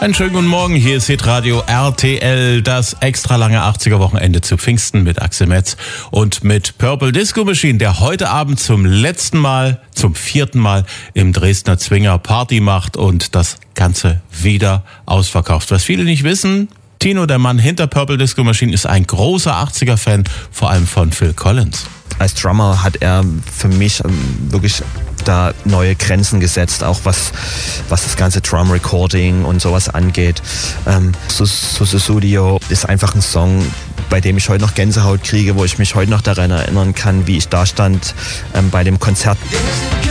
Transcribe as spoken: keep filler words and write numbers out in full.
Einen schönen guten Morgen, hier ist Hitradio R T L, das extra lange achtziger-Wochenende zu Pfingsten mit Axel Metz und mit Purple Disco Machine, der heute Abend zum letzten Mal, zum vierten Mal im Dresdner Zwinger Party macht und das Ganze wieder ausverkauft. Was viele nicht wissen, Tino, der Mann hinter Purple Disco Machine, ist ein großer achtziger-Fan, vor allem von Phil Collins. Als Drummer hat er für mich wirklich da neue Grenzen gesetzt, auch was, was das ganze Drum-Recording und sowas angeht. Ähm, Sussudio ist einfach ein Song, bei dem ich heute noch Gänsehaut kriege, wo ich mich heute noch daran erinnern kann, wie ich da stand ähm, bei dem Konzert.